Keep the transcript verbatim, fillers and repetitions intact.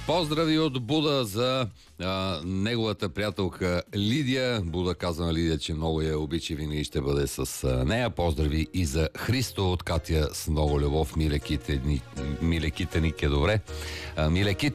Поздрави от Буда за а, неговата приятелка Лидия. Буда каза на Лидия, че много я обича и винаги ще бъде с а, нея. Поздрави и за Христо от Катя с много любов. Милеките ни, милеките ни ке добре. А, милеките